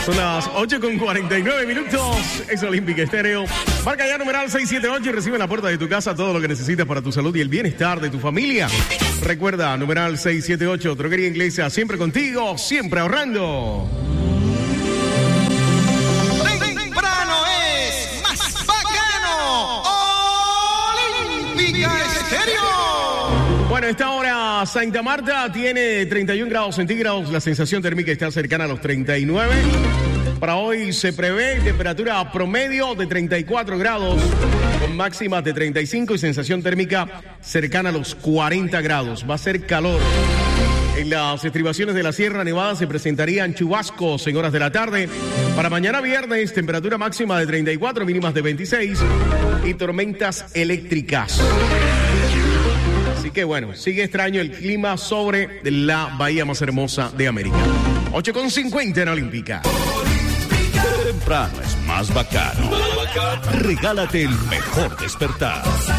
Son las 8:49. Es Olímpica Estéreo. Marca ya numeral 678 y recibe en la puerta de tu casa todo lo que necesitas para tu salud y el bienestar de tu familia. Recuerda, numeral 678, Droguería Inglesa, siempre contigo, siempre ahorrando. Temprano es más bacano. Olímpica Estéreo. Bueno, esta hora Santa Marta tiene 31 grados centígrados, la sensación térmica está cercana a los 39. Para hoy se prevé temperatura promedio de 34 grados, con máximas de 35 y sensación térmica cercana a los 40 grados. Va a ser calor. En las estribaciones de la Sierra Nevada se presentarían chubascos en horas de la tarde. Para mañana viernes, temperatura máxima de 34, mínimas de 26 y tormentas eléctricas. Así que bueno, sigue extraño el clima sobre la bahía más hermosa de América. 8:50 en Olímpica. Temprano es más bacano. Regálate el mejor despertar.